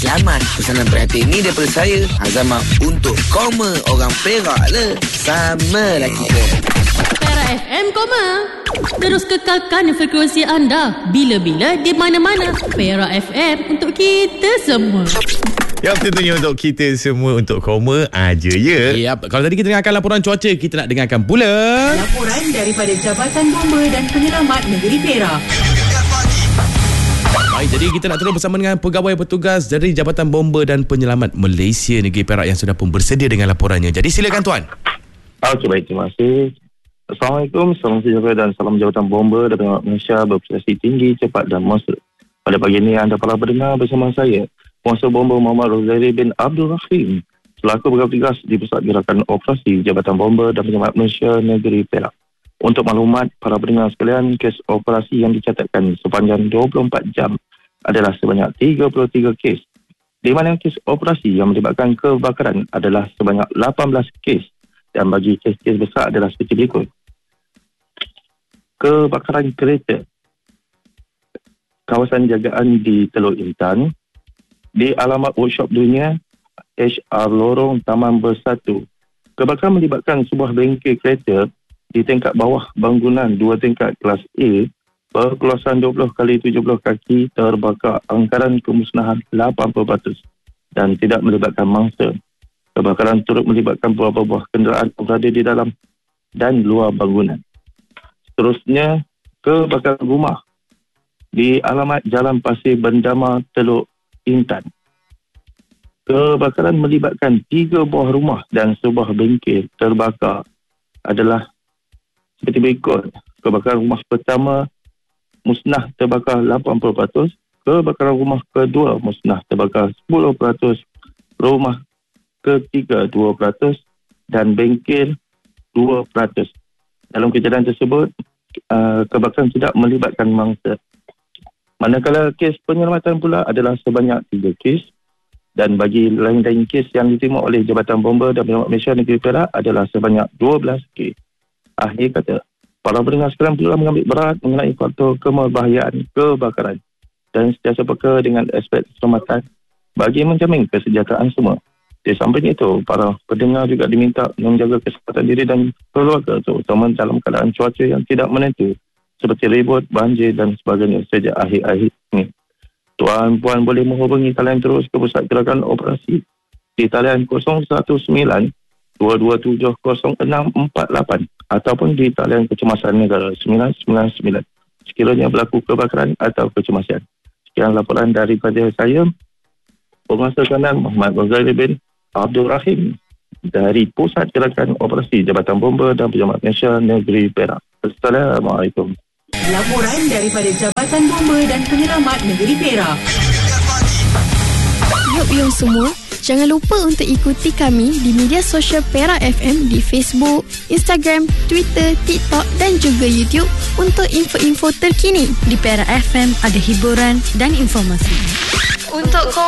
Selamat. Pesanan prihatin ni daripada saya, Azamah, untuk koma orang Perak lah. Sama lah kita. Perak FM koma. Terus kekalkan frekuensi anda bila-bila di mana-mana. Perak FM untuk kita semua. Ya, tentunya untuk kita semua, untuk koma aja ya. Yap, kalau tadi kita dengarkan laporan cuaca, kita nak dengarkan pula laporan daripada Jabatan Bomba dan Penyelamat Negeri Perak. Baik, jadi kita nak terus bersama dengan pegawai petugas dari Jabatan Bomba dan Penyelamat Malaysia Negeri Perak yang sudah pun bersedia dengan laporannya. Jadi silakan tuan. Okey, baik, terima kasih. Assalamualaikum, salam sejahtera dan salam Jabatan Bomba dan Penyelamat Malaysia berprestasi tinggi, cepat dan mesra. Pada pagi ini anda para pendengar bersama saya, Penguasa Bomba Muhammad Rozairi bin Abdul Rahim, selaku pegawai petugas di Pusat Gerakan Operasi Jabatan Bomba dan Penyelamat Malaysia Negeri Perak. Untuk maklumat para pendengar sekalian, kes operasi yang dicatatkan sepanjang 24 jam adalah sebanyak 33 kes, di mana kes operasi yang melibatkan kebakaran adalah sebanyak 18 kes, dan bagi kes-kes besar adalah seperti berikut. Kebakaran kereta kawasan jagaan di Teluk Intan, di alamat workshop dunia HR Lorong Taman Bersatu. Kebakaran melibatkan sebuah bengkel kereta di tingkat bawah bangunan 2 tingkat kelas A berkeluasan 20x70 kaki terbakar, angkaran kemusnahan 80% dan tidak melibatkan mangsa. Kebakaran turut melibatkan beberapa buah kenderaan yang berada di dalam dan luar bangunan. Seterusnya, kebakaran rumah di alamat Jalan Pasir Bendama, Teluk Intan. Kebakaran melibatkan 3 buah rumah dan sebuah bengkel terbakar adalah seperti berikut. Kebakaran rumah pertama musnah terbakar 80%, kebakaran rumah kedua musnah terbakar 10%, rumah ketiga 2% dan bengkel 2%. Dalam kejadian tersebut, kebakaran tidak melibatkan mangsa. Manakala kes penyelamatan pula adalah sebanyak 3 kes, dan bagi lain-lain kes yang diterima oleh Jabatan Bomba dan Penyelamat Malaysia Negeri Perak adalah sebanyak 12 kes. Akhir kata, para pendengar sekalian perlu mengambil berat mengenai faktor kemahbahayaan kebakaran dan sentiasa peka dengan aspek keselamatan bagi menjamin kesejahteraan semua. Di samping itu, para pendengar juga diminta menjaga kesihatan diri dan keluarga, terutama dalam keadaan cuaca yang tidak menentu seperti ribut, banjir dan sebagainya sejak akhir-akhir ini. Tuan-puan boleh menghubungi talian terus ke Pusat Gerakan Operasi di talian 019-227-0648 ataupun di talian Kecemasan Negara 999 sekiranya berlaku kebakaran atau kecemasan. Sekian laporan daripada saya, Penguasa Kanan Muhammad Rozairi bin Abdul Rahim dari Pusat Gerakan Operasi Jabatan Bomba dan Penyelamat Malaysia Negeri Perak. Assalamualaikum. Laporan daripada Jabatan Bomba dan Penyelamat Negeri Perak. Yuk semua, jangan lupa untuk ikuti kami di media sosial Perak FM di Facebook, Instagram, Twitter, TikTok dan juga YouTube untuk info-info terkini. Di Perak FM ada hiburan dan informasi. Untuk